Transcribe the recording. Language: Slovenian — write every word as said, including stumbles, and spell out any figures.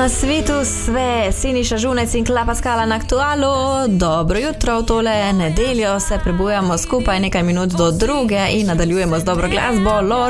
Na svetu sve, Siniša Žunec in Klapa Skala na Aktualu. Dobro jutro, v tole nedeljo se prebujamo skupaj nekaj minut do druge in nadaljujemo z dobro glasbo. Lord